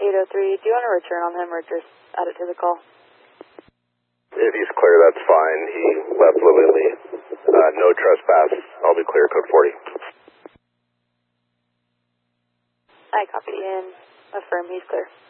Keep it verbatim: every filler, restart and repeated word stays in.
eight oh three, do you want to return on him or just add it to the call? If he's clear, that's fine. He left Lily. Uh, no trespass. I'll be clear, code forty. I copy and affirm he's clear.